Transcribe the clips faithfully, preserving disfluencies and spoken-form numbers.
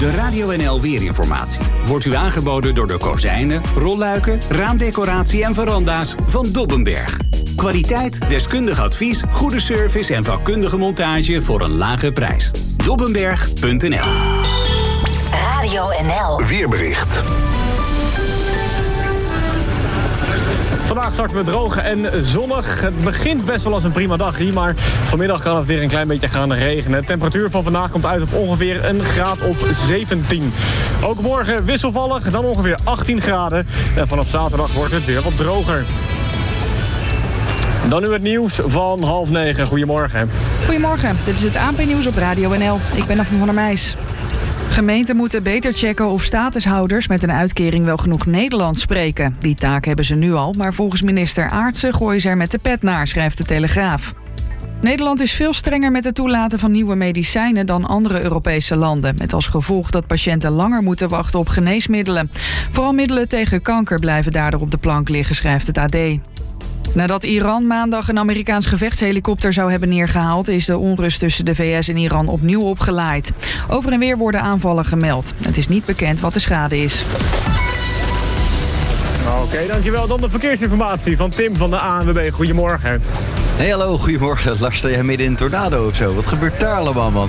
De Radio N L Weerinformatie wordt u aangeboden door de kozijnen, rolluiken, raamdecoratie en veranda's van Dobbenberg. Kwaliteit, deskundig advies, goede service en vakkundige montage voor een lage prijs. Dobbenberg punt n l. Radio N L Weerbericht. Vandaag starten we droog en zonnig. Het begint best wel als een prima dag hier, maar vanmiddag kan het weer een klein beetje gaan regenen. De temperatuur van vandaag komt uit op ongeveer een graad of zeventien. Ook morgen wisselvallig, dan ongeveer achttien graden. En vanaf zaterdag wordt het weer wat droger. Dan nu het nieuws van half negen. Goedemorgen. Goedemorgen, dit is het A N P-nieuws op Radio N L. Ik ben Daphne van der Meijs. Gemeenten moeten beter checken of statushouders met een uitkering wel genoeg Nederlands spreken. Die taak hebben ze nu al, maar volgens minister Aartsen gooien ze er met de pet naar, schrijft de Telegraaf. Nederland is veel strenger met het toelaten van nieuwe medicijnen dan andere Europese landen. Met als gevolg dat patiënten langer moeten wachten op geneesmiddelen. Vooral middelen tegen kanker blijven daardoor op de plank liggen, schrijft het A D. Nadat Iran maandag een Amerikaans gevechtshelikopter zou hebben neergehaald, is de onrust tussen de V S en Iran opnieuw opgelaaid. Over en weer worden aanvallen gemeld. Het is niet bekend wat de schade is. Oké, okay, dankjewel. Dan de verkeersinformatie van Tim van de A N W B. Goedemorgen. Hey, hallo, goedemorgen. Lars, sta jij midden in een tornado of zo? Wat gebeurt daar allemaal, man?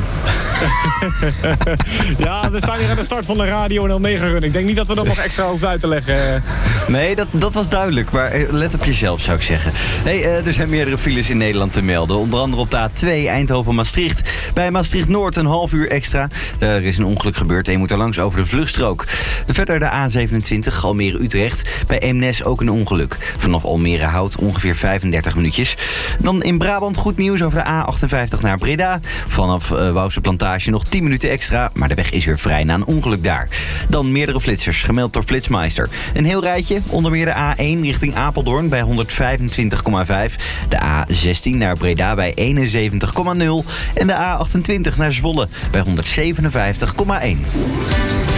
Ja, we staan hier aan de start van de Radio N L negen run. Ik denk niet dat we dat nog extra hoeven uit te leggen. Nee, dat, dat was duidelijk. Maar let op jezelf, zou ik zeggen. Hey, uh, er zijn meerdere files in Nederland te melden. Onder andere op de A twee Eindhoven-Maastricht. Bij Maastricht-Noord een half uur extra. Er is een ongeluk gebeurd en je moet er langs over de vluchtstrook. Verder de A zevenentwintig Almere-Utrecht. Bij Eemnes ook een ongeluk. Vanaf Almere-Hout ongeveer vijfendertig minuutjes. Dan in Brabant goed nieuws over de A achtenvijftig naar Breda. Vanaf uh, Wouwse Plantage nog tien minuten extra. Maar de weg is weer vrij na een ongeluk daar. Dan meerdere flitsers, gemeld door Flitsmeister. Een heel rijtje, onder meer de A één richting Apeldoorn bij honderdvijfentwintig komma vijf. De A zestien naar Breda bij eenenzeventig komma nul. En de A achtentwintig naar Zwolle bij honderdzevenenvijftig komma één.